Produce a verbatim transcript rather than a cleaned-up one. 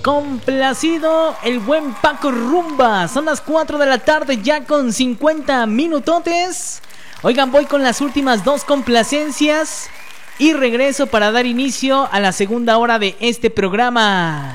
complacido el buen Paco Rumba. Son las cuatro de la tarde ya con cincuenta minutotes. Oigan, voy con las últimas dos complacencias y regreso para dar inicio a la segunda hora de este programa.